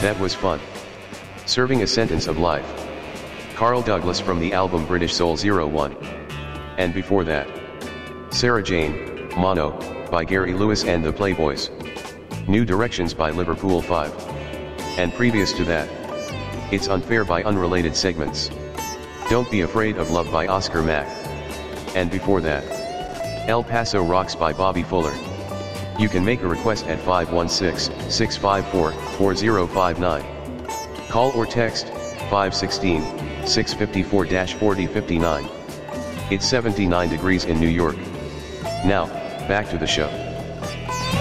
That was fun. Serving a sentence of life. Carl Douglas from the album British Soul 01. And before that, Sarah Jane, Mono, by Gary Lewis and the Playboys. New Directions by Liverpool 5. And previous to that, It's Unfair by Unrelated Segments. Don't Be Afraid of Love by Oscar Mack. And before that, El Paso Rocks by Bobby Fuller. You can make a request at 516-654-4059. Call or text 516-654-4059. It's 79 degrees in New York. Now, back to the show.